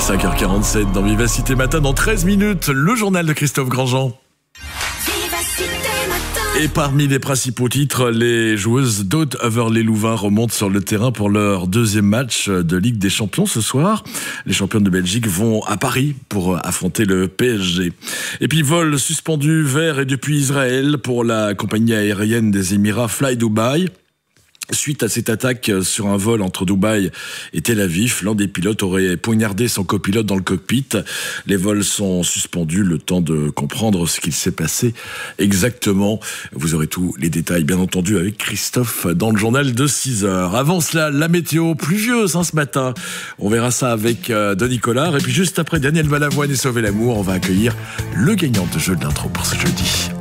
5h47 dans Vivacité Matin, dans 13 minutes, le journal de Christophe Grandjean. Et parmi les principaux titres, les joueuses d'Aude Heverlee-Louvain remontent sur le terrain pour leur deuxième match de Ligue des Champions ce soir. Les championnes de Belgique vont à Paris pour affronter le PSG. Et puis vol suspendu vers et depuis Israël pour la compagnie aérienne des Émirats Fly Dubai. Suite à cette attaque sur un vol entre Dubaï et Tel Aviv, l'un des pilotes aurait poignardé son copilote dans le cockpit. Les vols sont suspendus, le temps de comprendre ce qu'il s'est passé exactement. Vous aurez tous les détails, bien entendu, avec Christophe dans le journal de 6h. Avant cela, la météo pluvieuse ce matin. On verra ça avec Denis Collard. Et puis juste après Daniel Balavoine et Sauver l'amour, on va accueillir le gagnant de jeu de l'intro pour ce jeudi.